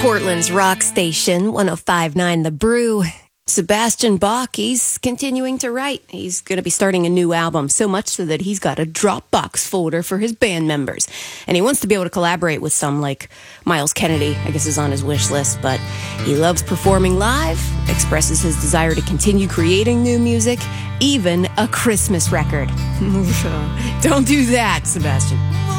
Portland's rock station, 105.9 The Brew. Sebastian Bach, he's continuing to write. He's going to be starting a new album, so much so that he's got a Dropbox folder for his band members. And he wants to be able to collaborate with some like Miles Kennedy, I guess is on his wish list. But he loves performing live, expresses his desire to continue creating new music, even a Christmas record. Don't do that, Sebastian.